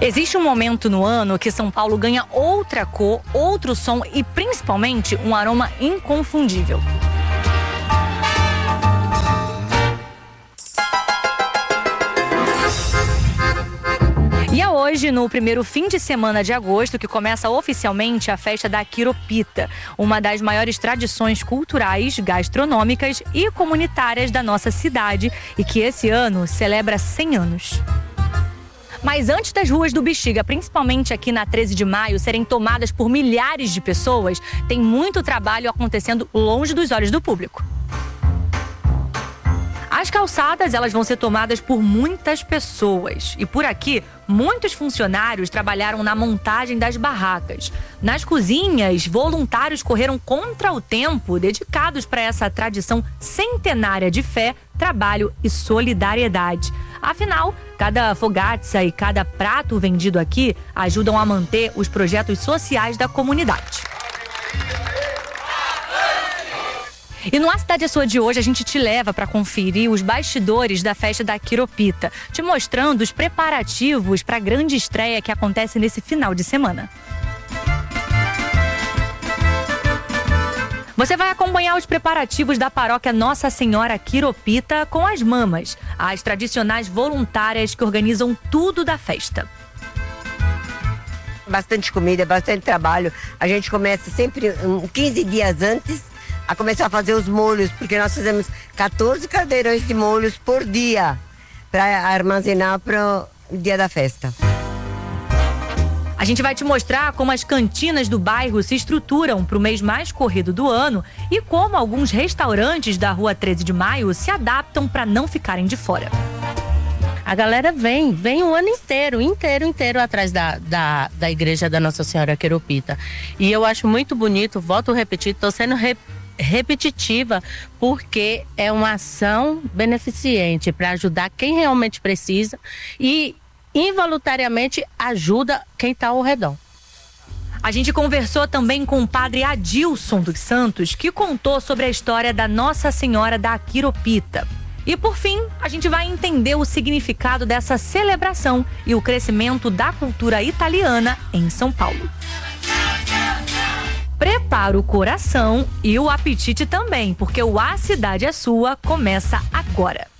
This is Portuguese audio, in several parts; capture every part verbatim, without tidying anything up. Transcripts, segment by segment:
Existe um momento no ano que São Paulo ganha outra cor, outro som e principalmente um aroma inconfundível. E é hoje, no primeiro fim de semana de agosto, que começa oficialmente a festa da Quiropita, uma das maiores tradições culturais, gastronômicas e comunitárias da nossa cidade e que esse ano celebra cem anos. Mas antes das ruas do Bexiga, principalmente aqui na treze de maio, serem tomadas por milhares de pessoas, tem muito trabalho acontecendo longe dos olhos do público. As calçadas, elas vão ser tomadas por muitas pessoas. E por aqui, muitos funcionários trabalharam na montagem das barracas. Nas cozinhas, voluntários correram contra o tempo, dedicados para essa tradição centenária de fé, trabalho e solidariedade. Afinal, cada fogatza e cada prato vendido aqui ajudam a manter os projetos sociais da comunidade. E no A Cidade é Sua de hoje, a gente te leva para conferir os bastidores da festa da Quiropita, te mostrando os preparativos para a grande estreia que acontece nesse final de semana. Você vai acompanhar os preparativos da paróquia Nossa Senhora Quiropita com as mamas, as tradicionais voluntárias que organizam tudo da festa. Bastante comida, bastante trabalho. A gente começa sempre um, quinze dias antes a começar a fazer os molhos, porque nós fazemos quatorze caldeirões de molhos por dia para armazenar para o dia da festa. A gente vai te mostrar como as cantinas do bairro se estruturam para o mês mais corrido do ano e como alguns restaurantes da Rua treze de maio se adaptam para não ficarem de fora. A galera vem, vem o ano inteiro, inteiro, inteiro atrás da, da, da igreja da Nossa Senhora Quiropita. E eu acho muito bonito, volto a repetir, estou sendo re, repetitiva, porque é uma ação beneficente para ajudar quem realmente precisa e involuntariamente ajuda quem está ao redor. A gente conversou também com o padre Adilson dos Santos, que contou sobre a história da Nossa Senhora da Quiropita. E por fim, a gente vai entender o significado dessa celebração e o crescimento da cultura italiana em São Paulo. Prepara o coração e o apetite também, porque o A Cidade é Sua começa agora.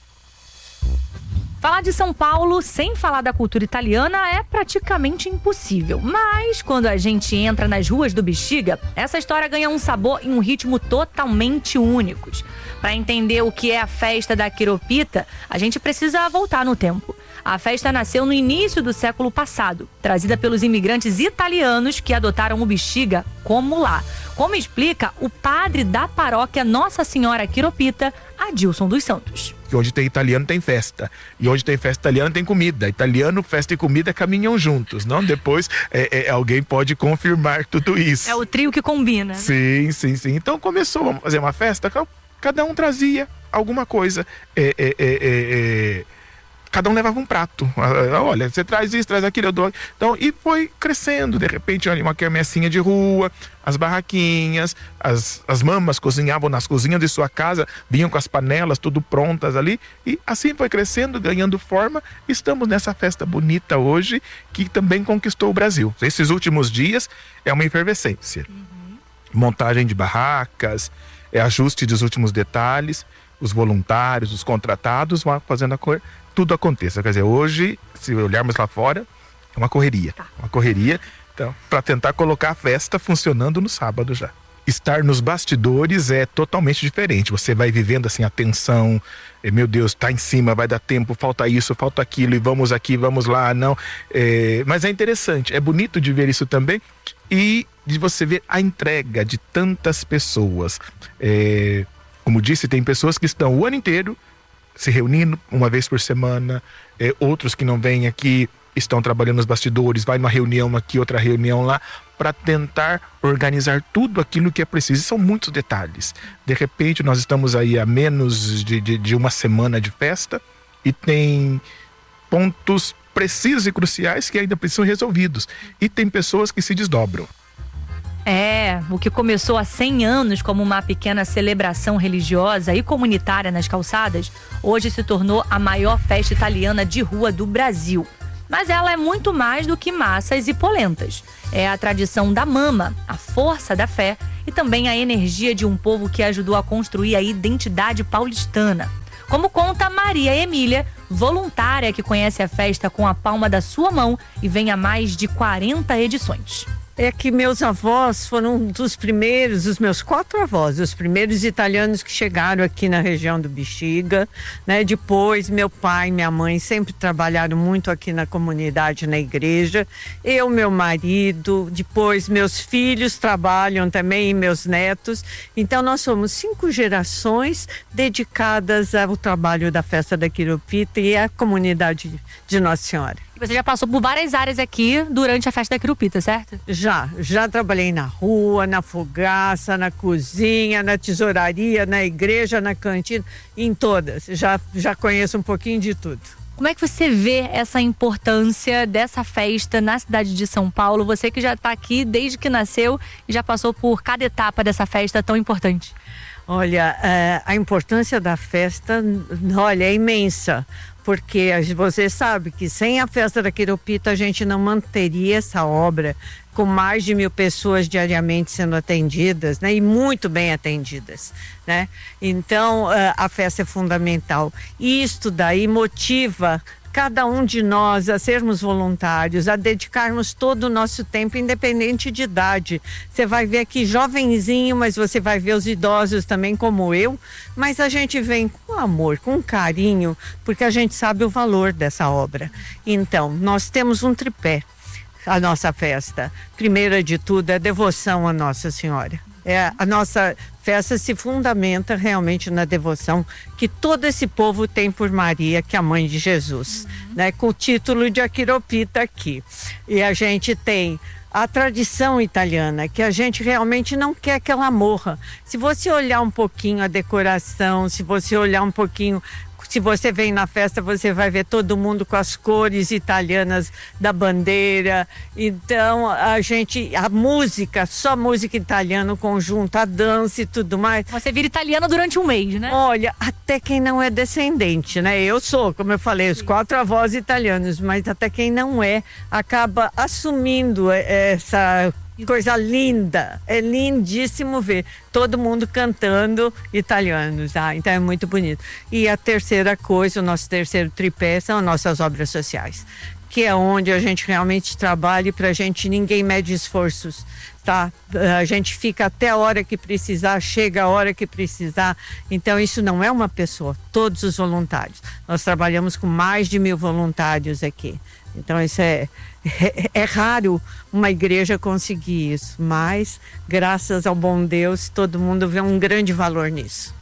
Falar de São Paulo sem falar da cultura italiana é praticamente impossível. Mas quando a gente entra nas ruas do Bexiga, essa história ganha um sabor e um ritmo totalmente únicos. Para entender o que é a festa da Quiropita, a gente precisa voltar no tempo. A festa nasceu no início do século passado, trazida pelos imigrantes italianos que adotaram o Bexiga como lar. Como explica o padre da paróquia Nossa Senhora Quiropita, Adilson dos Santos. Onde tem italiano tem festa, e onde tem festa italiana tem comida. Italiano, festa e comida caminham juntos, não? Depois é, é, alguém pode confirmar tudo isso. É o trio que combina, né? Sim, sim, sim. Então começou a fazer uma festa, cada um trazia alguma coisa. É, é, é, é, cada um levava um prato. Olha, você traz isso, traz aquilo, eu dou. Então, e foi crescendo. De repente, olha, uma quermessinha de rua, as barraquinhas, as, as mamas cozinhavam nas cozinhas de sua casa, vinham com as panelas tudo prontas ali. E assim foi crescendo, ganhando forma. Estamos nessa festa bonita hoje, que também conquistou o Brasil. Esses últimos dias é uma efervescência. Uhum. Montagem de barracas, é ajuste dos últimos detalhes, os voluntários, os contratados vão fazendo a cor. Tudo aconteça. Quer dizer, hoje, se olharmos lá fora, é uma correria. Tá. Uma correria, então, para tentar colocar a festa funcionando no sábado já. Estar nos bastidores é totalmente diferente. Você vai vivendo assim a tensão, é, meu Deus, tá em cima, vai dar tempo, falta isso, falta aquilo, e vamos aqui, vamos lá, não. É, mas é interessante, é bonito de ver isso também e de você ver a entrega de tantas pessoas. É, como disse, tem pessoas que estão o ano inteiro se reunindo uma vez por semana, é, outros que não vêm aqui estão trabalhando nos bastidores, vai numa reunião aqui, outra reunião lá, para tentar organizar tudo aquilo que é preciso. E são muitos detalhes. De repente nós estamos aí a menos de, de, de uma semana de festa e tem pontos precisos e cruciais que ainda precisam ser resolvidos. E tem pessoas que se desdobram. É, o que começou há cem anos como uma pequena celebração religiosa e comunitária nas calçadas, hoje se tornou a maior festa italiana de rua do Brasil. Mas ela é muito mais do que massas e polentas. É a tradição da mama, a força da fé e também a energia de um povo que ajudou a construir a identidade paulistana. Como conta Maria Emília, voluntária que conhece a festa com a palma da sua mão e vem há mais de quarenta edições. É que meus avós foram dos primeiros, os meus quatro avós, os primeiros italianos que chegaram aqui na região do Bexiga, né? Depois, meu pai e minha mãe sempre trabalharam muito aqui na comunidade, na igreja. Eu, meu marido, depois meus filhos trabalham também e meus netos. Então, nós somos cinco gerações dedicadas ao trabalho da festa da Quiropita e à comunidade de Nossa Senhora. Você já passou por várias áreas aqui durante a festa da Quiropita, certo? Já, já trabalhei na rua, na fogaça, na cozinha, na tesouraria, na igreja, na cantina, em todas. Já, já conheço um pouquinho de tudo. Como é que você vê essa importância dessa festa na cidade de São Paulo? Você que já está aqui desde que nasceu e já passou por cada etapa dessa festa tão importante. Olha, a importância da festa, olha, é imensa. Porque você sabe que sem a festa da Quiropita a gente não manteria essa obra com mais de mil pessoas diariamente sendo atendidas, né? E muito bem atendidas, né? Então a festa é fundamental. E isto daí motiva cada um de nós a sermos voluntários, a dedicarmos todo o nosso tempo, independente de idade. Você vai ver aqui jovenzinho, mas você vai ver os idosos também, como eu, mas a gente vem com amor, com carinho, porque a gente sabe o valor dessa obra. Então, nós temos um tripé, a nossa festa. Primeira de tudo é devoção a Nossa Senhora. É, a nossa festa se fundamenta realmente na devoção que todo esse povo tem por Maria, que é a mãe de Jesus, uhum. né? Com o título de Quiropita aqui. E a gente tem a tradição italiana, que a gente realmente não quer que ela morra. Se você olhar um pouquinho a decoração, se você olhar um pouquinho... Se você vem na festa, você vai ver todo mundo com as cores italianas da bandeira. Então, a gente, a música, só música italiana, o conjunto, a dança e tudo mais. Você vira italiana durante um mês, né? Olha, até quem não é descendente, né? Eu sou, como eu falei, os quatro avós italianos, mas até quem não é, acaba assumindo essa coisa linda. É lindíssimo ver todo mundo cantando italiano, tá? Então é muito bonito. E a terceira coisa, o nosso terceiro tripé são as nossas obras sociais, que é onde a gente realmente trabalha e pra gente ninguém mede esforços, tá? A gente fica até a hora que precisar, chega a hora que precisar. Então isso não é uma pessoa, todos os voluntários. Nós trabalhamos com mais de mil voluntários aqui. Então isso é, é, é raro uma igreja conseguir isso, mas graças ao bom Deus todo mundo vê um grande valor nisso.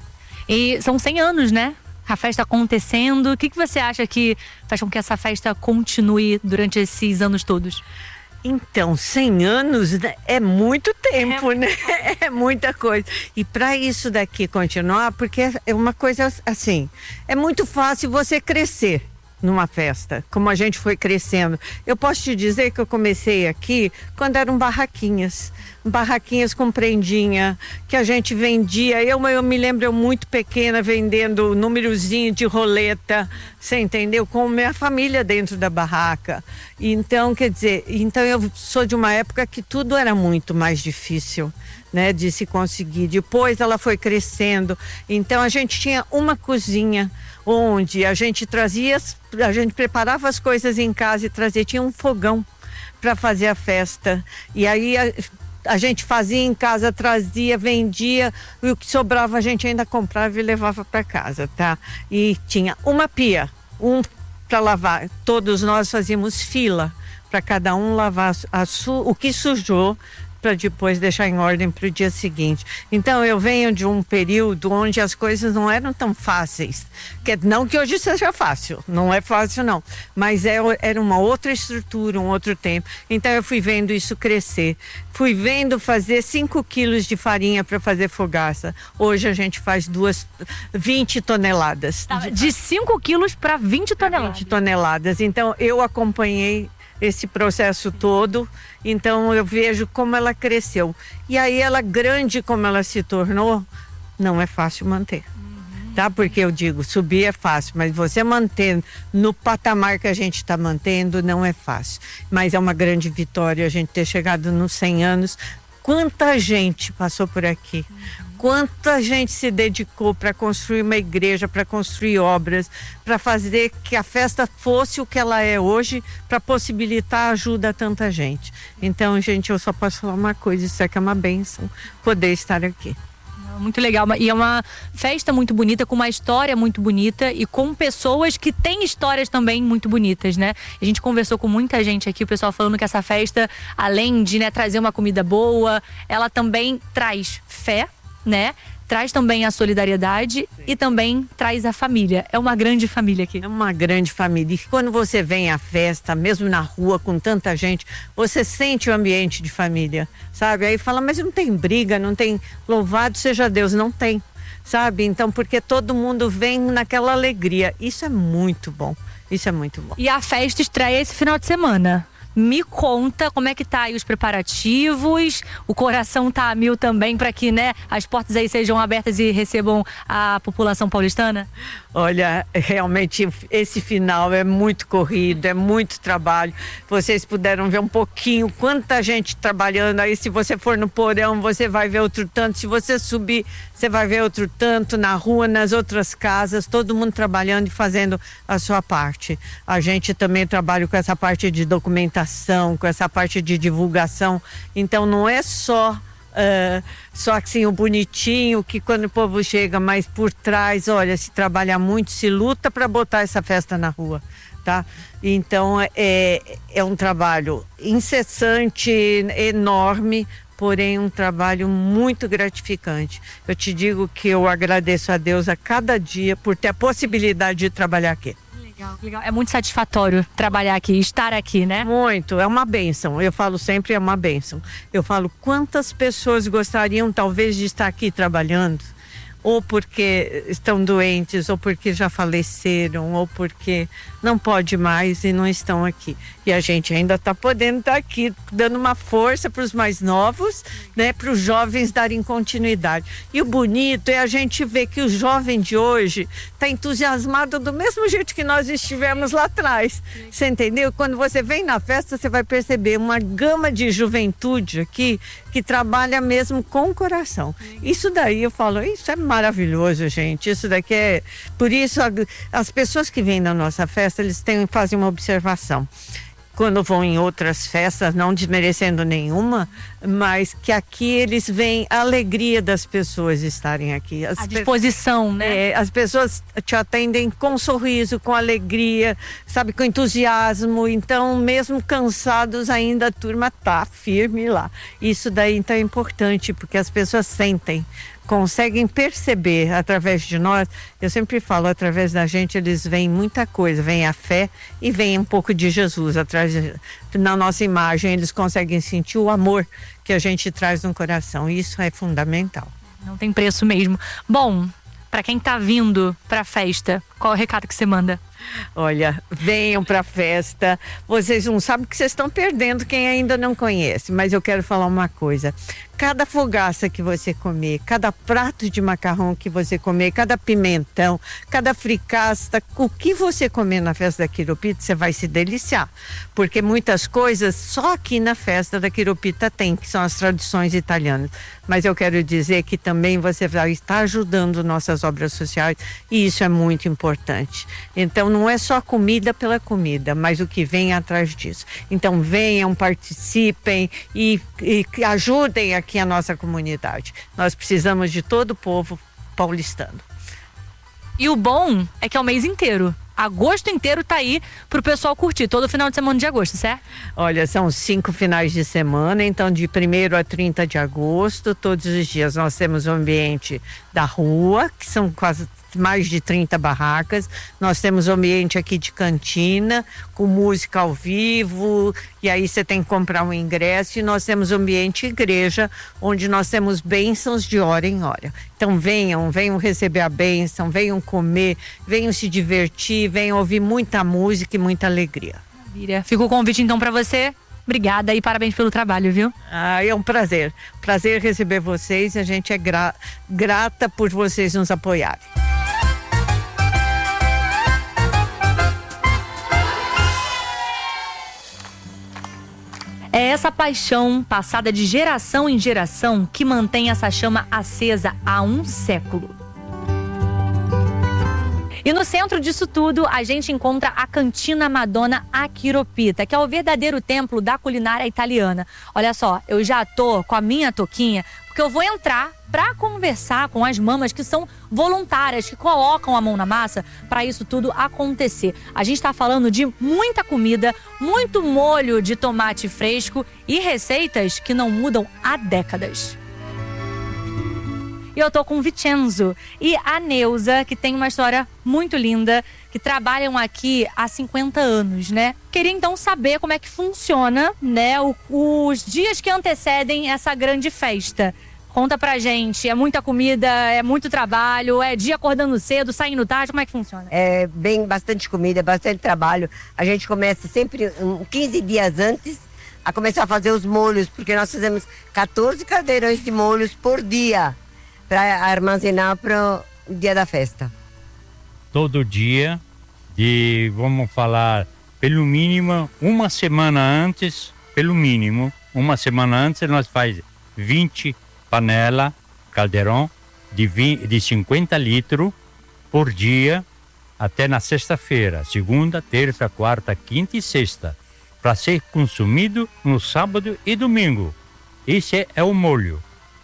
E são cem anos, né? A festa acontecendo. O que, que você acha que faz com que essa festa continue durante esses anos todos? Então, cem anos é muito tempo, é. né? É muita coisa. E para isso daqui continuar, porque é uma coisa assim, é muito fácil você crescer numa festa, como a gente foi crescendo. Eu posso te dizer que eu comecei aqui quando eram barraquinhas, barraquinhas com prendinha, que a gente vendia. Eu, eu me lembro, eu muito pequena, vendendo númerozinho de roleta, você entendeu? Com minha família dentro da barraca. Então, quer dizer, então eu sou de uma época que tudo era muito mais difícil, né, de se conseguir. Depois ela foi crescendo, então a gente tinha uma cozinha onde a gente trazia, a gente preparava as coisas em casa e trazia, tinha um fogão para fazer a festa, e aí a, a gente fazia em casa, trazia, vendia, e o que sobrava a gente ainda comprava e levava para casa, tá? E tinha uma pia, um para lavar, todos nós fazíamos fila para cada um lavar a su, o que sujou, para depois deixar em ordem para o dia seguinte. Então eu venho de um período onde as coisas não eram tão fáceis, que não que hoje seja fácil, não é fácil não, mas é, era uma outra estrutura, um outro tempo. Então eu fui vendo isso crescer, fui vendo fazer cinco quilos de farinha para fazer fogaça. Hoje a gente faz duas, vinte toneladas. Tá, de cinco quilos para vinte toneladas. vinte toneladas. Então eu acompanhei esse processo todo, então eu vejo como ela cresceu. E aí ela, grande como ela se tornou, não é fácil manter. Uhum. tá? Porque eu digo, subir é fácil, mas você manter no patamar que a gente está mantendo não é fácil. Mas é uma grande vitória a gente ter chegado nos cem anos. Quanta gente passou por aqui, quanta gente se dedicou para construir uma igreja, para construir obras, para fazer que a festa fosse o que ela é hoje, para possibilitar ajuda a tanta gente. Então, gente, eu só posso falar uma coisa, isso aqui é uma bênção, poder estar aqui. Muito legal, e é uma festa muito bonita, com uma história muito bonita e com pessoas que têm histórias também muito bonitas, né? A gente conversou com muita gente aqui, o pessoal falando que essa festa, além de, né, trazer uma comida boa, ela também traz fé, né? Traz também a solidariedade e também traz a família. É uma grande família aqui. É uma grande família. E quando você vem à festa, mesmo na rua, com tanta gente, você sente o ambiente de família, sabe? Aí fala, mas não tem briga, não tem louvado seja Deus. Não tem, sabe? Então, porque todo mundo vem naquela alegria. Isso é muito bom. Isso é muito bom. E a festa estreia esse final de semana. Me conta como é que tá aí os preparativos, o coração tá a mil também para que, né, as portas aí sejam abertas e recebam a população paulistana? Olha, realmente esse final é muito corrido, é muito trabalho. Vocês puderam ver um pouquinho quanta gente trabalhando aí. Se você for no porão, você vai ver outro tanto. Se você subir, você vai ver outro tanto na rua, nas outras casas, todo mundo trabalhando e fazendo a sua parte. A gente também trabalha com essa parte de documentação, com essa parte de divulgação. Então não é só Uh, só assim o bonitinho que quando o povo chega, mas por trás, olha, se trabalha muito, se luta para botar essa festa na rua, tá? Então é, é um trabalho incessante, enorme, porém um trabalho muito gratificante. Eu te digo que eu agradeço a Deus a cada dia por ter a possibilidade de trabalhar aqui. Legal, legal. É muito satisfatório trabalhar aqui, estar aqui, né? Muito, é uma bênção. Eu falo sempre, é uma bênção. Eu falo, quantas pessoas gostariam talvez de estar aqui trabalhando? Ou porque estão doentes, ou porque já faleceram, ou porque não pode mais e não estão aqui. E a gente ainda está podendo estar aqui, dando uma força para os mais novos, né, para os jovens darem continuidade. E o bonito é a gente ver que o jovem de hoje está entusiasmado do mesmo jeito que nós estivemos lá atrás. Você entendeu? Quando você vem na festa, você vai perceber uma gama de juventude aqui que trabalha mesmo com o coração. Isso daí eu falo, isso é maravilhoso, gente. Isso daqui é... Por isso, a, as pessoas que vêm na nossa festa, eles têm, fazem uma observação. Quando vão em outras festas, não desmerecendo nenhuma, mas que aqui eles veem a alegria das pessoas estarem aqui. As a disposição, né? É, as pessoas te atendem com sorriso, com alegria, sabe, com entusiasmo. Então, mesmo cansados, ainda a turma tá firme lá. Isso daí então é importante, porque as pessoas sentem, conseguem perceber através de nós. Eu sempre falo, através da gente eles veem muita coisa, vem a fé e vem um pouco de Jesus atrás de, na nossa imagem, eles conseguem sentir o amor que a gente traz no coração. Isso é fundamental. Não tem preço mesmo. Bom, para quem tá vindo pra festa, qual é o recado que você manda? Olha, venham pra festa. Vocês não sabem que vocês estão perdendo quem ainda não conhece, mas eu quero falar uma coisa. Cada fogaça que você comer, cada prato de macarrão que você comer, cada pimentão, cada fricaça, o que você comer na festa da Quiropita, você vai se deliciar. Porque muitas coisas só aqui na festa da Quiropita tem, que são as tradições italianas. Mas eu quero dizer que também você vai estar ajudando nossas obras sociais e isso é muito importante. Então não é só comida pela comida, mas o que vem atrás disso. Então venham, participem e, e ajudem aqui a nossa comunidade. Nós precisamos de todo o povo paulistano. E o bom é que é o mês inteiro. Agosto inteiro tá aí pro pessoal curtir, todo final de semana de agosto, certo? Olha, são cinco finais de semana, então de primeiro a trinta de agosto, todos os dias nós temos o ambiente da rua, que são quase mais de trinta barracas. Nós temos o ambiente aqui de cantina, com música ao vivo, e aí você tem que comprar um ingresso, e nós temos o ambiente igreja, onde nós temos bênçãos de hora em hora. Então venham, venham receber a bênção, venham comer, venham se divertir, venham ouvir muita música e muita alegria. Maravilha. Fica o convite então para você. Obrigada e parabéns pelo trabalho, viu? Ah, é um prazer. Prazer receber vocês, a gente é gra- grata por vocês nos apoiarem. É essa paixão passada de geração em geração que mantém essa chama acesa há um século. E no centro disso tudo, a gente encontra a Cantina Madonna Achiropita, que é o verdadeiro templo da culinária italiana. Olha só, eu já tô com a minha touquinha, porque eu vou entrar para conversar com as mamas que são voluntárias, que colocam a mão na massa para isso tudo acontecer. A gente está falando de muita comida, muito molho de tomate fresco e receitas que não mudam há décadas. E eu tô com o Vincenzo e a Neuza, que tem uma história muito linda, que trabalham aqui há cinquenta anos, né? Queria então saber como é que funciona, né, o, os dias que antecedem essa grande festa. Conta pra gente, é muita comida, é muito trabalho, é dia acordando cedo, saindo tarde, como é que funciona? É bem, bastante comida, bastante trabalho. A gente começa sempre um, quinze dias antes a começar a fazer os molhos, porque nós fazemos quatorze caldeirões de molhos por dia, para armazenar para o dia da festa. Todo dia, de, vamos falar, pelo mínimo, uma semana antes, pelo mínimo, uma semana antes, nós faz vinte panelas, caldeirão, de, vinte, de cinquenta litros por dia, até na sexta-feira, segunda, terça, quarta, quinta e sexta, para ser consumido no sábado e domingo. Esse é o molho.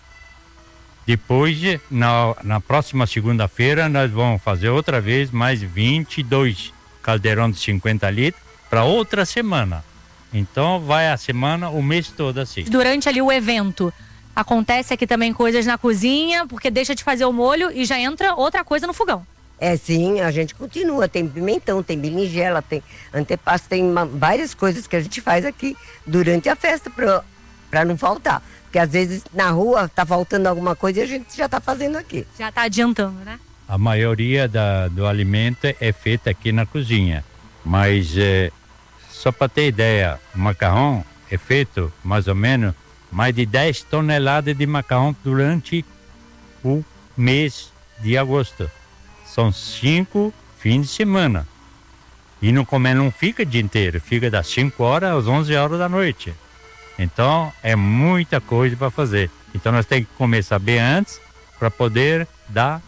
Depois, na, na próxima segunda-feira, nós vamos fazer outra vez mais vinte e dois caldeirões de cinquenta litros para outra semana. Então, vai a semana, o mês todo assim. Durante ali o evento, acontece aqui também coisas na cozinha, porque deixa de fazer o molho e já entra outra coisa no fogão. É, sim, a gente continua. Tem pimentão, tem berinjela, tem antepasto, tem uma, várias coisas que a gente faz aqui durante a festa para não faltar. Porque às vezes na rua tá faltando alguma coisa e a gente já tá fazendo aqui. Já tá adiantando, né? A maioria da, do alimento é feita aqui na cozinha. Mas é, só para ter ideia, o macarrão é feito mais ou menos mais de dez toneladas de macarrão durante o mês de agosto. São cinco fins de semana. E não comer não fica o dia inteiro, fica das cinco horas às onze horas da noite. Então, é muita coisa para fazer. Então, nós temos que começar bem antes para poder dar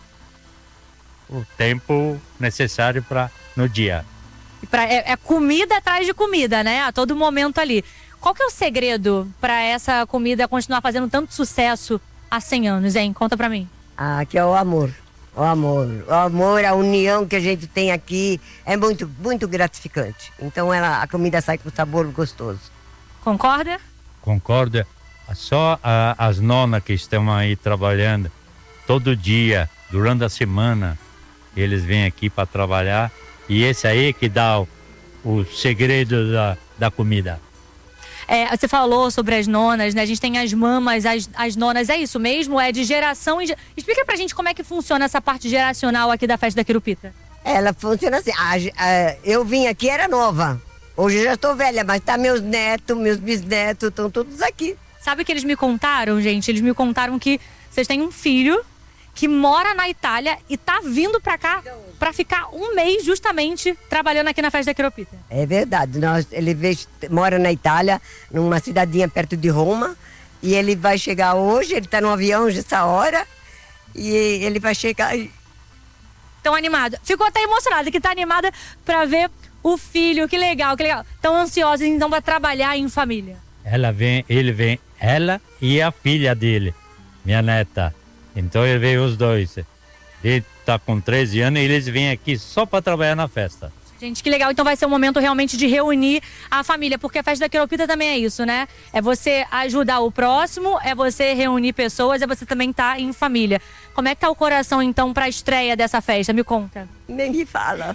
o tempo necessário para no dia. Pra, é, é comida atrás de comida, né? A todo momento ali. Qual que é o segredo para essa comida continuar fazendo tanto sucesso há cem anos, hein? Conta para mim. Ah, aqui é o amor. O amor. O amor, a união que a gente tem aqui é muito, muito gratificante. Então, ela, a comida sai com sabor gostoso. Concorda? Concorda? Só a, as nonas que estão aí trabalhando todo dia, durante a semana, eles vêm aqui para trabalhar e esse aí que dá o, o segredo da, da comida. É, você falou sobre as nonas, né? A gente tem as mamas, as, as nonas, é isso mesmo? É de geração em geração. Explica pra gente como é que funciona essa parte geracional aqui da festa da Quirupita. Ela funciona assim, a, a, eu vim aqui, era nova. Hoje eu já estou velha, mas tá meus netos, meus bisnetos, estão todos aqui. Sabe o que eles me contaram, gente? Eles me contaram que vocês têm um filho que mora na Itália e tá vindo pra cá pra ficar um mês justamente trabalhando aqui na festa da Quirupita. É verdade. Nós, ele veio, mora na Itália, numa cidadinha perto de Roma, e ele vai chegar hoje, ele tá no avião já essa hora, e ele vai chegar e... Tão animada. Ficou até emocionada, que tá animada pra ver o filho, que legal, que legal. Tão ansiosa então para trabalhar em família. Ela vem, ele vem, ela e a filha dele, minha neta. Então ele veio os dois. Ele tá com treze anos e eles vêm aqui só para trabalhar na festa. Gente, que legal. Então vai ser um momento realmente de reunir a família, porque a festa da Quirupita também é isso, né? É você ajudar o próximo, é você reunir pessoas, é você também estar em família. Como é que tá o coração então para a estreia dessa festa? Me conta. Nem me fala.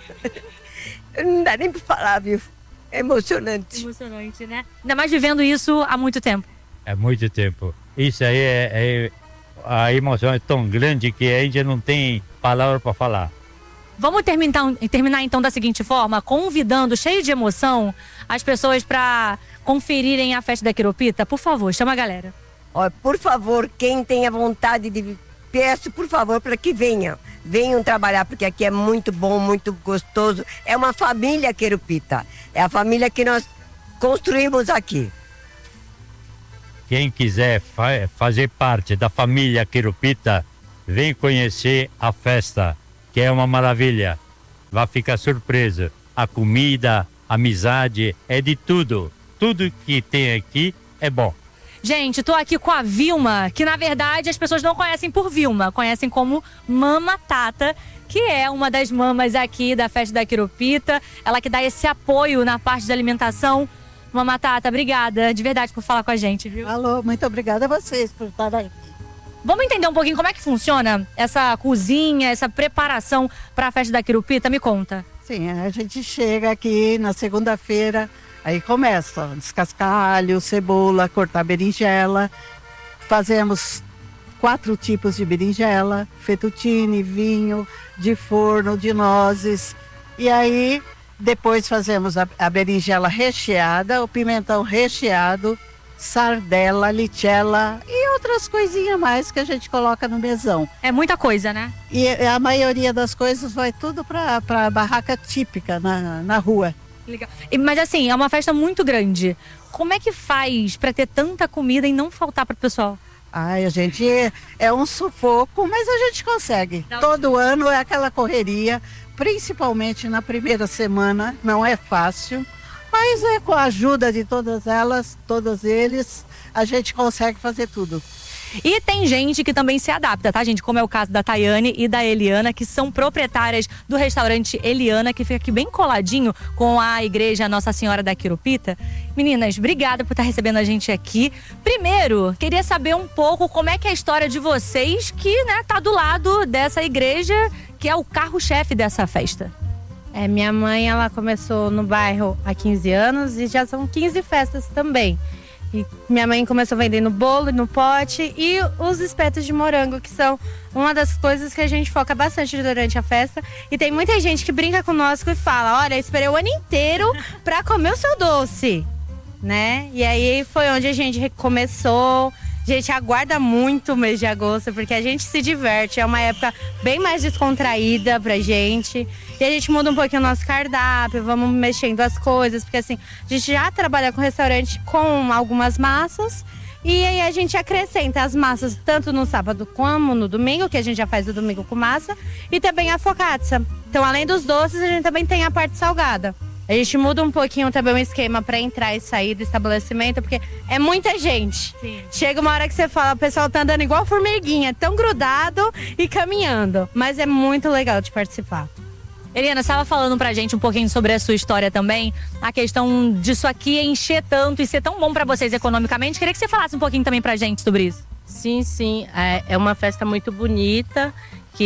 Não dá nem pra falar, viu? É emocionante. Emocionante, né? Ainda mais vivendo isso há muito tempo. É muito tempo. Isso aí é, é a emoção é tão grande que a gente não tem palavra para falar. Vamos terminar, terminar então da seguinte forma, convidando, cheio de emoção, as pessoas para conferirem a festa da Quirupita. Por favor, chama a galera. Ó, por favor, quem tenha vontade de... Peço, por favor, para que venham. Venham trabalhar, porque aqui é muito bom, muito gostoso. É uma família Quirupita. É a família que nós construímos aqui. quem quiser fa fazer parte da família Querupita, vem conhecer a festa, que é uma maravilha. Vai ficar surpreso. A comida, a amizade, é de tudo. Tudo que tem aqui é bom. Gente, tô aqui com a Vilma, que na verdade as pessoas não conhecem por Vilma, conhecem como Mama Tata, que é uma das mamas aqui da festa da Querupita. Ela que dá esse apoio na parte de alimentação. Mama Tata, obrigada de verdade por falar com a gente, viu? Alô, muito obrigada a vocês por estar aí. Vamos entender um pouquinho como é que funciona essa cozinha, essa preparação para a festa da Querupita? Me conta. Sim, a gente chega aqui na segunda-feira, aí começa a descascar alho, cebola, cortar berinjela. Fazemos quatro tipos de berinjela, fettuccine, vinho, de forno, de nozes. E aí depois fazemos a, a berinjela recheada, o pimentão recheado, sardela, lichella e outras coisinhas mais que a gente coloca no mesão. É muita coisa, né? E a maioria das coisas vai tudo para a barraca típica na, na rua. Legal. E, mas assim, é uma festa muito grande. Como é que faz para ter tanta comida e não faltar para o pessoal? Ai, a gente é um sufoco, mas a gente consegue. Todo ano é aquela correria, principalmente na primeira semana, não é fácil. Mas é com a ajuda de todas elas, todos eles, a gente consegue fazer tudo. E tem gente que também se adapta, tá, gente? Como é o caso da Tayane e da Eliana, que são proprietárias do restaurante Eliana, que fica aqui bem coladinho com a igreja Nossa Senhora da Querupita. Meninas, obrigada por estar recebendo a gente aqui. Primeiro, queria saber um pouco como é que é a história de vocês, que, né, tá do lado dessa igreja, que é o carro-chefe dessa festa. É, minha mãe, ela começou no bairro há quinze anos e já são quinze festas também. E minha mãe começou vendendo bolo no pote e os espetos de morango, que são uma das coisas que a gente foca bastante durante a festa. E tem muita gente que brinca conosco e fala, olha, eu esperei o ano inteiro pra comer o seu doce, né? E aí foi onde a gente começou. A gente aguarda muito o mês de agosto, porque a gente se diverte. É uma época bem mais descontraída pra gente. E a gente muda um pouquinho o nosso cardápio, vamos mexendo as coisas. Porque assim, a gente já trabalha com restaurante com algumas massas. E aí a gente acrescenta as massas tanto no sábado como no domingo, que a gente já faz o domingo com massa. E também a focaccia. Então, além dos doces, a gente também tem a parte salgada. A gente muda um pouquinho também o esquema para entrar e sair do estabelecimento, porque é muita gente. Sim. Chega uma hora que você fala, o pessoal tá andando igual formiguinha, tão grudado e caminhando. Mas é muito legal de participar. Eliana, você estava falando pra gente um pouquinho sobre a sua história também, a questão disso aqui encher tanto e ser tão bom para vocês economicamente. Queria que você falasse um pouquinho também pra gente sobre isso. Sim, sim. É uma festa muito bonita,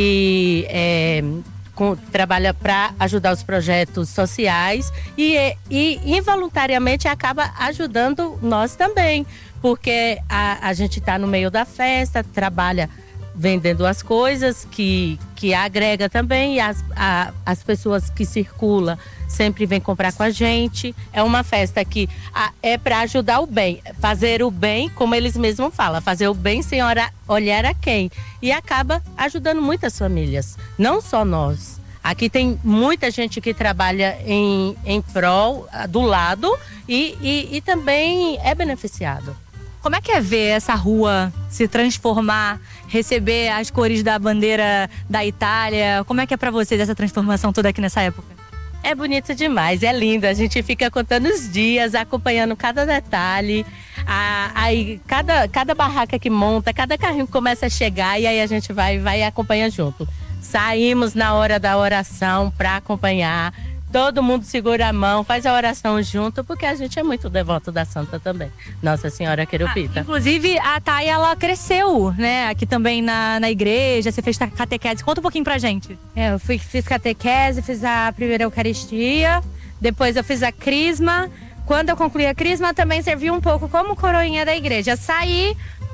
que é... Com, trabalha para ajudar os projetos sociais e, e involuntariamente acaba ajudando nós também, porque a, a gente está no meio da festa, trabalha vendendo as coisas que, que agrega também, e as, a, as pessoas que circulam sempre vêm comprar com a gente. É uma festa que a, é para ajudar o bem, fazer o bem, como eles mesmos falam, fazer o bem sem ora, olhar a quem. E acaba ajudando muitas famílias, não só nós. Aqui tem muita gente que trabalha em, em prol, do lado, e, e, e também é beneficiado. Como é que é ver essa rua se transformar, receber as cores da bandeira da Itália? Como é que é para vocês essa transformação toda aqui nessa época? É bonito demais, é lindo. A gente fica contando os dias, acompanhando cada detalhe. A, aí cada, cada barraca que monta, cada carrinho que começa a chegar, e aí a gente vai, vai e acompanha junto. Saímos na hora da oração para acompanhar. Todo mundo segura a mão, faz a oração junto, porque a gente é muito devoto da Santa também, Nossa Senhora Querupita. Ah, inclusive, a Thay, ela cresceu, né, aqui também na, na igreja, você fez catequese. Conta um pouquinho pra gente. É, eu fui, fiz catequese, fiz a primeira Eucaristia, depois eu fiz a Crisma. Quando eu concluí a Crisma, também servi um pouco como coroinha da igreja. Saí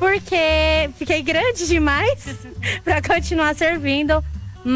porque fiquei grande demais para continuar servindo,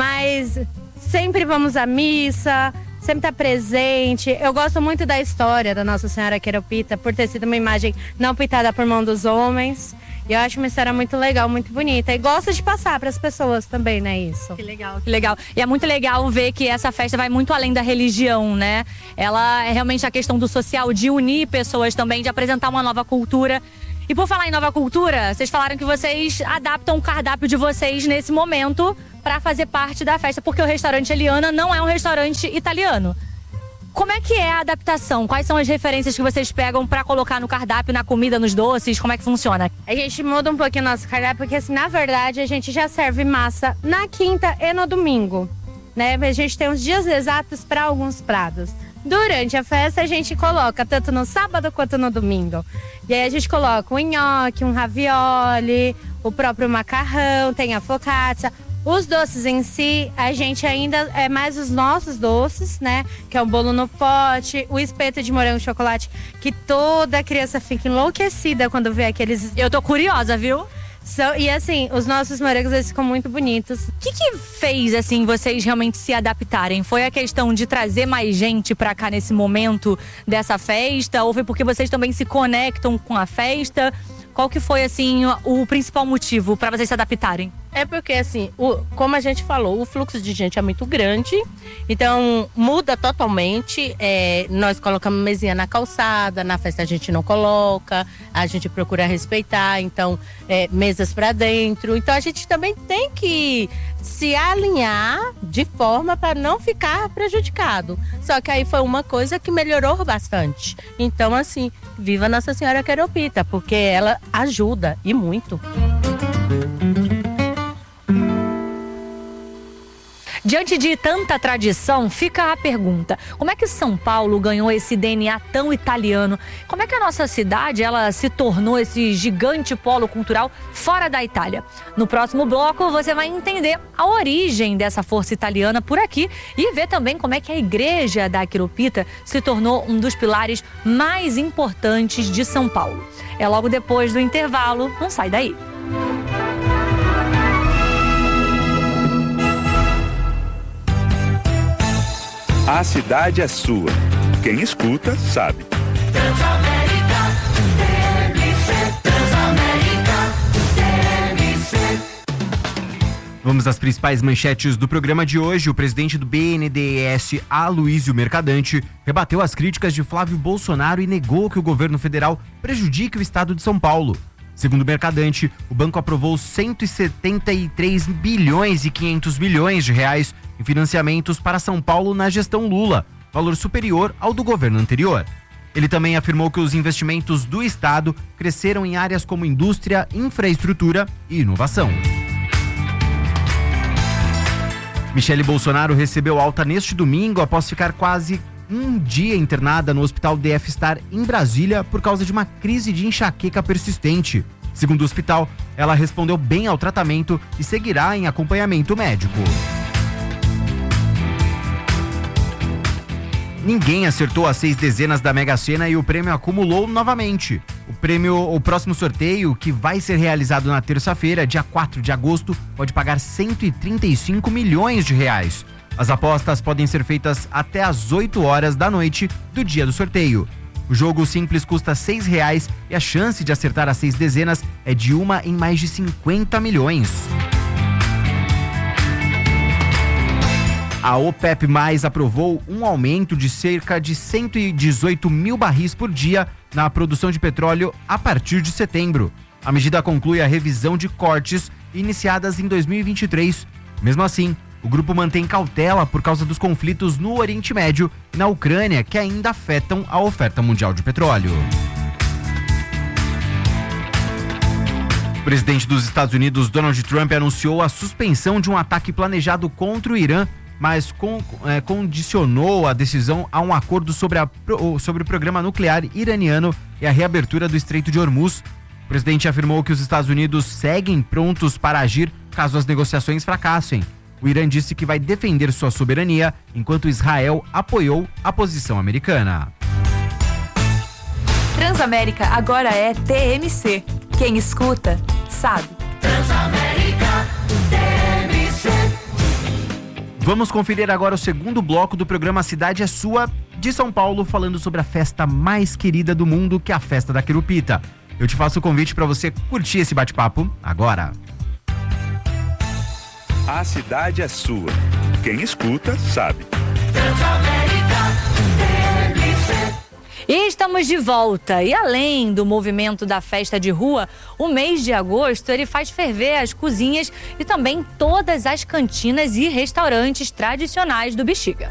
mas sempre vamos à missa, sempre tá presente. Eu gosto muito da história da Nossa Senhora Querupita, por ter sido uma imagem não pintada por mão dos homens. E eu acho uma história muito legal, muito bonita. E gosto de passar para as pessoas também, né, isso. Que legal, que legal. E é muito legal ver que essa festa vai muito além da religião, né? Ela é realmente a questão do social, de unir pessoas também, de apresentar uma nova cultura. E por falar em nova cultura, vocês falaram que vocês adaptam o cardápio de vocês nesse momento para fazer parte da festa, porque o restaurante Eliana não é um restaurante italiano. Como é que é a adaptação? Quais são as referências que vocês pegam para colocar no cardápio, na comida, nos doces? Como é que funciona? A gente muda um pouquinho o nosso cardápio, porque assim, na verdade, a gente já serve massa na quinta e no domingo, né? A gente tem uns dias exatos para alguns pratos. Durante a festa, a gente coloca tanto no sábado quanto no domingo. E aí a gente coloca um nhoque, um ravioli, o próprio macarrão, tem a focaccia. Os doces em si, a gente ainda é mais os nossos doces, né? Que é o bolo no pote, o espeto de morango e chocolate, que toda criança fica enlouquecida quando vê aqueles... Eu tô curiosa, viu? So, e assim, os nossos morangos, eles ficam muito bonitos. O que que fez, assim, vocês realmente se adaptarem? Foi a questão de trazer mais gente pra cá nesse momento dessa festa? Ou foi porque vocês também se conectam com a festa? Qual que foi, assim, o principal motivo para vocês se adaptarem? É porque, assim, o, como a gente falou, o fluxo de gente é muito grande. Então, muda totalmente. É, nós colocamos mesinha na calçada, na festa a gente não coloca. A gente procura respeitar, então, é, mesas para dentro. Então, a gente também tem que se alinhar de forma para não ficar prejudicado. Só que aí foi uma coisa que melhorou bastante. Então, assim, viva Nossa Senhora Queropita, porque ela ajuda e muito. Diante de tanta tradição, fica a pergunta: como é que São Paulo ganhou esse D N A tão italiano? Como é que a nossa cidade ela se tornou esse gigante polo cultural fora da Itália? No próximo bloco você vai entender a origem dessa força italiana por aqui e ver também como é que a igreja da Queropita se tornou um dos pilares mais importantes de São Paulo. É logo depois do intervalo, não sai daí. A cidade é sua. Quem escuta, sabe. Transamérica, T M C, Transamérica, T M C. Vamos às principais manchetes do programa de hoje. O presidente do B N D E S, Aloysio Mercadante, rebateu as críticas de Flávio Bolsonaro e negou que o governo federal prejudique o estado de São Paulo. Segundo o Mercadante, o banco aprovou cento e setenta e três bilhões e quinhentos milhões de reais em financiamentos para São Paulo na gestão Lula, valor superior ao do governo anterior. Ele também afirmou que os investimentos do estado cresceram em áreas como indústria, infraestrutura e inovação. Michele Bolsonaro recebeu alta neste domingo após ficar quase um dia internada no Hospital D F Star em Brasília por causa de uma crise de enxaqueca persistente. Segundo o hospital, ela respondeu bem ao tratamento e seguirá em acompanhamento médico. Ninguém acertou as seis dezenas da Mega Sena e o prêmio acumulou novamente. O prêmio, o próximo sorteio, que vai ser realizado na terça-feira, dia quatro de agosto, pode pagar cento e trinta e cinco milhões de reais. As apostas podem ser feitas até às oito horas da noite do dia do sorteio. O jogo simples custa seis reais e a chance de acertar as seis dezenas é de uma em mais de cinquenta milhões. A OPEP mais aprovou um aumento de cerca de cento e dezoito mil barris por dia na produção de petróleo a partir de setembro. A medida conclui a revisão de cortes iniciadas em dois mil e vinte e três. Mesmo assim, o grupo mantém cautela por causa dos conflitos no Oriente Médio e na Ucrânia, que ainda afetam a oferta mundial de petróleo. O presidente dos Estados Unidos, Donald Trump, anunciou a suspensão de um ataque planejado contra o Irã, mas con, é, condicionou a decisão a um acordo sobre, a, sobre o programa nuclear iraniano e a reabertura do Estreito de Hormuz. O presidente afirmou que os Estados Unidos seguem prontos para agir caso as negociações fracassem. O Irã disse que vai defender sua soberania, enquanto Israel apoiou a posição americana. Transamérica agora é T M C. Quem escuta, sabe. Transamérica, T M C. Vamos conferir agora o segundo bloco do programa Cidade é Sua, de São Paulo, falando sobre a festa mais querida do mundo, que é a Festa da Queropita. Eu te faço o convite para você curtir esse bate-papo agora. A cidade é sua. Quem escuta, sabe. Transamérica, T M C. E estamos de volta. E além do movimento da festa de rua, o mês de agosto ele faz ferver as cozinhas e também todas as cantinas e restaurantes tradicionais do Bexiga.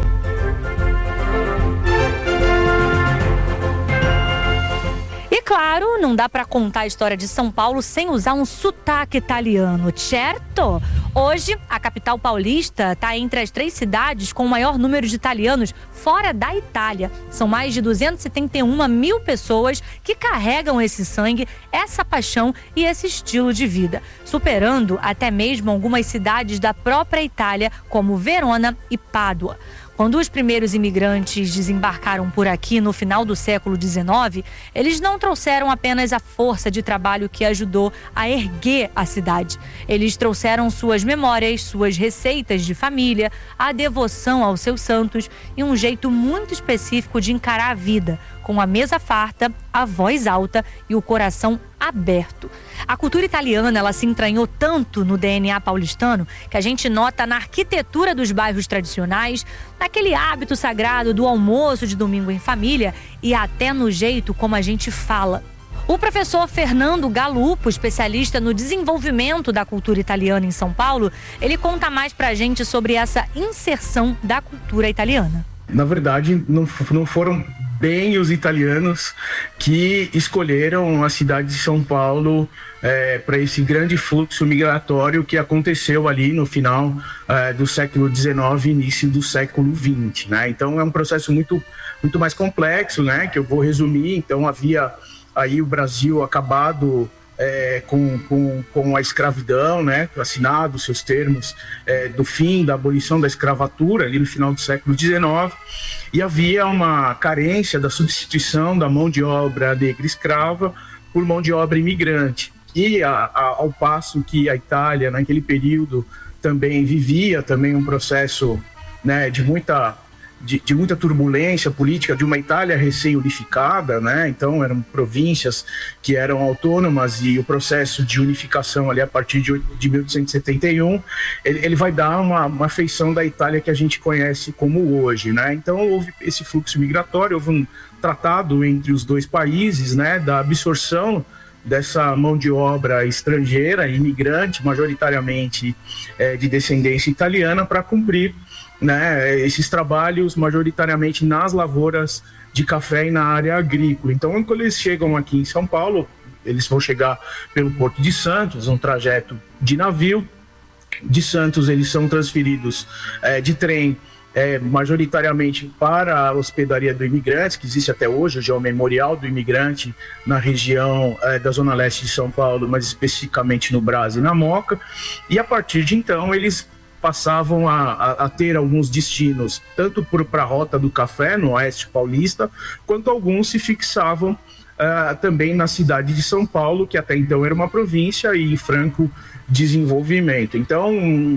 E claro, não dá para contar a história de São Paulo sem usar um sotaque italiano, certo? Hoje, a capital paulista está entre as três cidades com o maior número de italianos fora da Itália. São mais de duzentos e setenta e uma mil pessoas que carregam esse sangue, essa paixão e esse estilo de vida, superando até mesmo algumas cidades da própria Itália, como Verona e Pádua. Quando os primeiros imigrantes desembarcaram por aqui no final do século dezenove, eles não trouxeram apenas a força de trabalho que ajudou a erguer a cidade. Eles trouxeram suas memórias, suas receitas de família, a devoção aos seus santos e um jeito muito específico de encarar a vida, com a mesa farta, a voz alta e o coração aberto. A cultura italiana, ela se entranhou tanto no D N A paulistano que a gente nota na arquitetura dos bairros tradicionais, naquele hábito sagrado do almoço de domingo em família e até no jeito como a gente fala. O professor Fernando Galupo, especialista no desenvolvimento da cultura italiana em São Paulo, ele conta mais pra gente sobre essa inserção da cultura italiana. Na verdade, não, não foram bem os italianos que escolheram a cidade de São Paulo é, para esse grande fluxo migratório que aconteceu ali no final é, do século dezenove, início do século vinte, né? Então é um processo muito, muito mais complexo, né? Que eu vou resumir. Então havia aí o Brasil acabado É, com, com, com a escravidão, né, assinado seus termos é, do fim da abolição da escravatura ali no final do século dezenove, e havia uma carência da substituição da mão de obra negra escrava por mão de obra imigrante. E a, a, ao passo que a Itália naquele período também vivia também um processo, né, de muita De, de muita turbulência política, de uma Itália recém-unificada, né? Então eram províncias que eram autônomas e o processo de unificação ali a partir de, de mil oitocentos e setenta e um, ele, ele vai dar uma, uma feição da Itália que a gente conhece como hoje, né? Então houve esse fluxo migratório, houve um tratado entre os dois países, né, da absorção dessa mão de obra estrangeira, imigrante, majoritariamente é, de descendência italiana, para cumprir, né, esses trabalhos majoritariamente nas lavouras de café e na área agrícola. Então, quando eles chegam aqui em São Paulo, eles vão chegar pelo Porto de Santos, um trajeto de navio. De Santos, eles são transferidos é, de trem, é, majoritariamente para a hospedaria do imigrante, que existe até hoje, hoje é o Memorial do Imigrante na região é, da Zona Leste de São Paulo, mas especificamente no Brás e na Moca. E a partir de então, eles passavam a, a, a ter alguns destinos, tanto para a Rota do Café, no Oeste Paulista, quanto alguns se fixavam uh, também na cidade de São Paulo, que até então era uma província e em franco desenvolvimento. Então,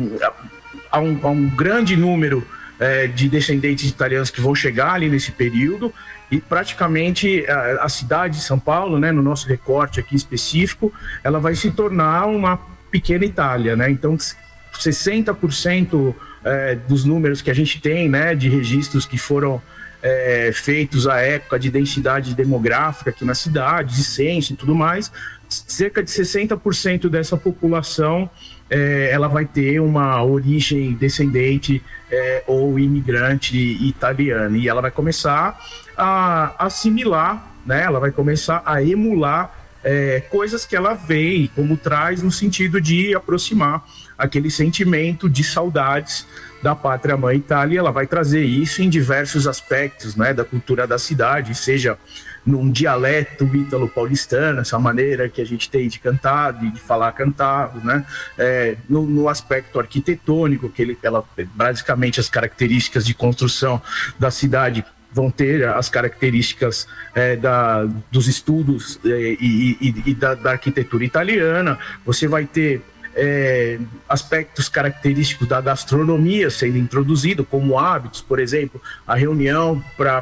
há um, há um grande número uh, de descendentes italianos que vão chegar ali nesse período, e praticamente uh, a cidade de São Paulo, né, no nosso recorte aqui específico, ela vai se tornar uma pequena Itália, né? Então, sessenta por cento é, dos números que a gente tem, né, de registros que foram é, feitos à época de densidade demográfica aqui na cidade, de censo e tudo mais, cerca de sessenta por cento dessa população é, ela vai ter uma origem descendente é, ou imigrante italiana, e ela vai começar a assimilar, né, ela vai começar a emular É, coisas que ela vê, como traz no sentido de aproximar aquele sentimento de saudades da pátria mãe Itália. Ela vai trazer isso em diversos aspectos, né, da cultura da cidade, seja num dialeto ítalo-paulistano, essa maneira que a gente tem de cantar, de, de falar cantado, né, é, no, no aspecto arquitetônico, que ele, ela, basicamente as características de construção da cidade vão ter as características é, da, dos estudos é, e, e, e da, da arquitetura italiana. Você vai ter é, aspectos característicos da gastronomia sendo introduzido, como hábitos, por exemplo, a reunião para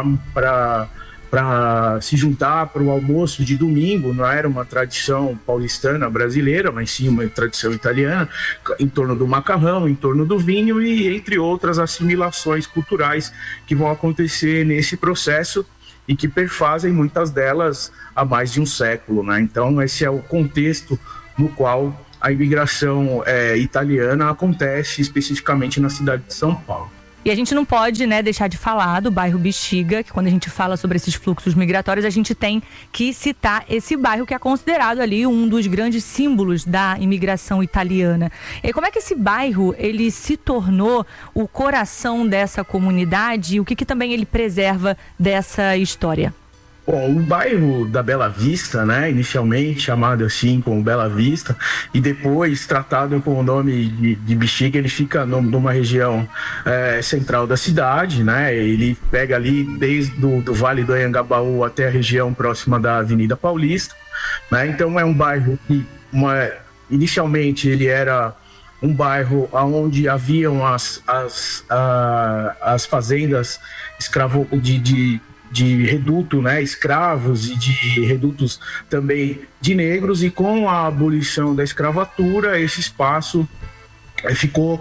para se juntar para o almoço de domingo, não era uma tradição paulistana brasileira, mas sim uma tradição italiana, em torno do macarrão, em torno do vinho e entre outras assimilações culturais que vão acontecer nesse processo. e que perfazem muitas delas há mais de um século, né? Então esse é o contexto no qual a imigração é, italiana acontece especificamente na cidade de São Paulo. E a gente não pode, né, deixar de falar do bairro Bexiga, que quando a gente fala sobre esses fluxos migratórios, a gente tem que citar esse bairro que é considerado ali um dos grandes símbolos da imigração italiana. E como é que esse bairro, ele se tornou o coração dessa comunidade e o que, que também ele preserva dessa história? Bom, o bairro da Bela Vista, né, inicialmente chamado assim como Bela Vista, e depois tratado com o nome de, de Bexiga, ele fica no, numa região é, central da cidade, né, ele pega ali desde do, do Vale do Anhangabaú até a região próxima da Avenida Paulista, né, então é um bairro que uma, inicialmente ele era um bairro onde haviam as, as, a, as fazendas escravo de, de de reduto, né, escravos e de redutos também de negros, e com a abolição da escravatura esse espaço é, ficou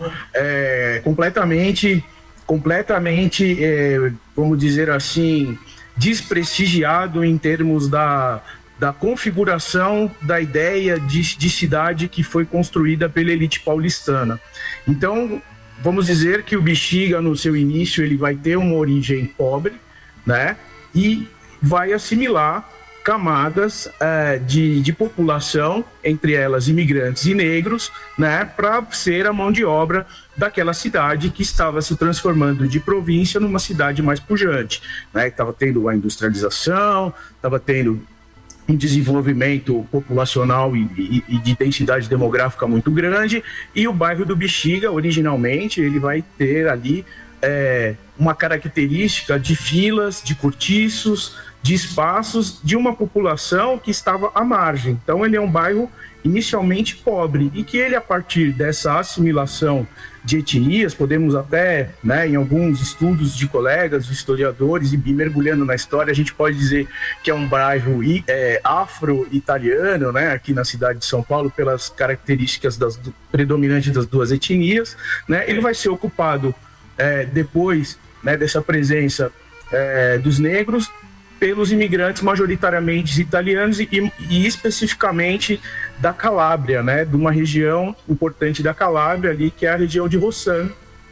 é, completamente, completamente, é, vamos dizer assim, desprestigiado em termos da, da configuração da ideia de, de cidade que foi construída pela elite paulistana. Então, vamos dizer que o Bexiga, no seu início, ele vai ter uma origem pobre, né? E vai assimilar camadas é, de, de população, entre elas imigrantes e negros, né? Para ser a mão de obra daquela cidade que estava se transformando de província numa cidade mais pujante, né? Estava tendo a industrialização, estava tendo um desenvolvimento populacional e, e, e de densidade demográfica muito grande, e o bairro do Bexiga, originalmente, ele vai ter ali É, uma característica de filas, de cortiços, de espaços de uma população que estava à margem. Então ele é um bairro inicialmente pobre e que ele, a partir dessa assimilação de etnias, podemos até, né, em alguns estudos de colegas, de historiadores, e mergulhando na história, a gente pode dizer que é um bairro é, afro-italiano, né, aqui na cidade de São Paulo, pelas características das, predominantes das duas etnias, né, ele vai ser ocupado É, depois, né, dessa presença é, dos negros pelos imigrantes majoritariamente italianos e, e especificamente da Calábria, né, de uma região importante da Calábria ali, que é a região de Rossano,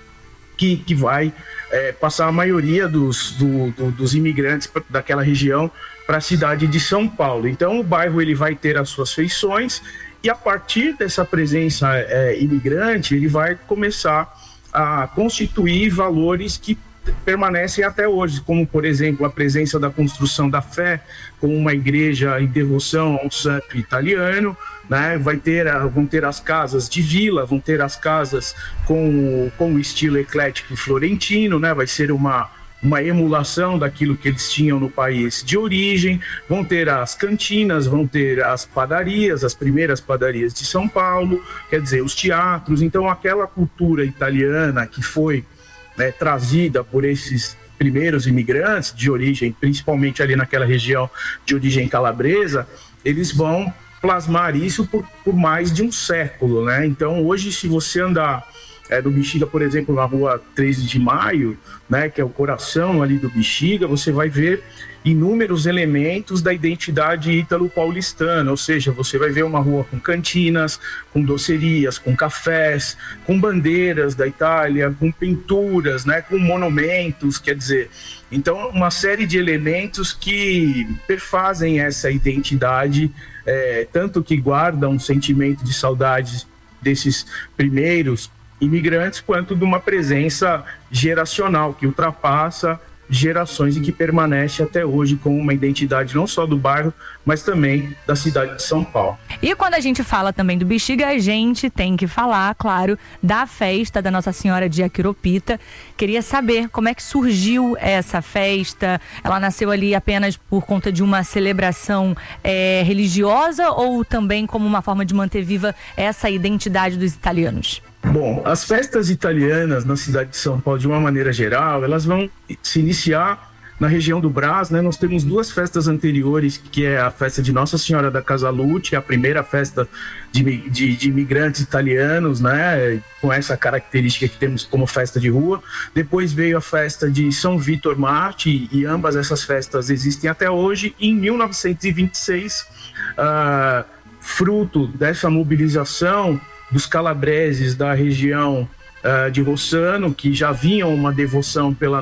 que, que vai é, passar a maioria dos, do, do, dos imigrantes daquela região para a cidade de São Paulo. Então o bairro ele vai ter as suas feições, e a partir dessa presença é, imigrante ele vai começar a constituir valores que permanecem até hoje, como, por exemplo, a presença da construção da fé, como uma igreja em devoção ao santo italiano, né? Vai ter, vão ter as casas de vila, vão ter as casas com, com o estilo eclético florentino, né? Vai ser uma, uma emulação daquilo que eles tinham no país de origem, vão ter as cantinas, vão ter as padarias, as primeiras padarias de São Paulo, quer dizer, os teatros. Então aquela cultura italiana que foi, né, trazida por esses primeiros imigrantes de origem, principalmente ali naquela região de origem calabresa, eles vão plasmar isso por, por mais de um século, né? Então hoje, se você andar É, do Bexiga, por exemplo, na rua treze de maio, né, que é o coração ali do Bexiga, você vai ver inúmeros elementos da identidade ítalo-paulistana, ou seja, você vai ver uma rua com cantinas, com docerias, com cafés, com bandeiras da Itália, com pinturas, né, com monumentos, quer dizer, então uma série de elementos que perfazem essa identidade, é, tanto que guardam um sentimento de saudade desses primeiros imigrantes, quanto de uma presença geracional que ultrapassa gerações e que permanece até hoje com uma identidade não só do bairro, mas também da cidade de São Paulo. E quando a gente fala também do Bexiga, a gente tem que falar, claro, da festa da Nossa Senhora de Aquiropita. Queria saber como é que surgiu essa festa. Ela nasceu ali apenas por conta de uma celebração é, religiosa, ou também como uma forma de manter viva essa identidade dos italianos? Bom, as festas italianas na cidade de São Paulo, de uma maneira geral, elas vão se iniciar na região do Brás, né, nós temos duas festas anteriores, que é a festa de Nossa Senhora da Casalute, a primeira festa de, de, de imigrantes italianos, né, com essa característica que temos como festa de rua. Depois veio a festa de São Vítor Marte, e ambas essas festas existem até hoje. Em mil novecentos e vinte e seis, uh, fruto dessa mobilização dos calabreses da região uh, de Rossano, que já vinham uma devoção pela